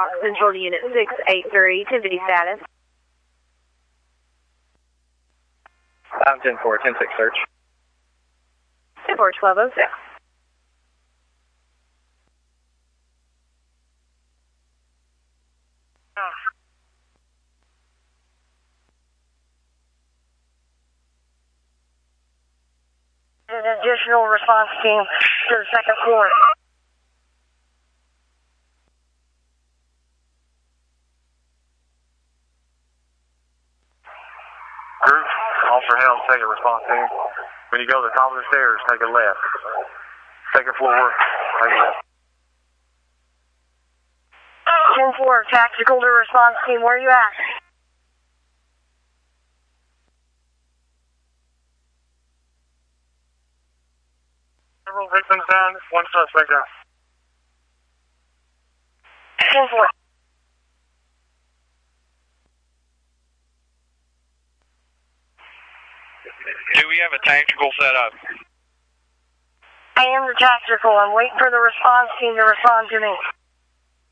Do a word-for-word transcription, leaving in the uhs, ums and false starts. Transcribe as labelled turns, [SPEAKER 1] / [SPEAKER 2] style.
[SPEAKER 1] Fox Central Unit six eight three, activity status.
[SPEAKER 2] five ten four, ten six search.
[SPEAKER 1] ten four, twelve oh six.
[SPEAKER 3] An additional response team to the second floor.
[SPEAKER 4] Group, Officer Helm, second response team. When you go to the top of the stairs, take a left. Second floor, take a left.
[SPEAKER 3] ten four, tactical to response team, where are you at?
[SPEAKER 4] Several victims down, one suspect down.
[SPEAKER 3] ten four.
[SPEAKER 5] Do we have a tactical set up?
[SPEAKER 3] I am the tactical. I'm waiting for the response team to respond to me.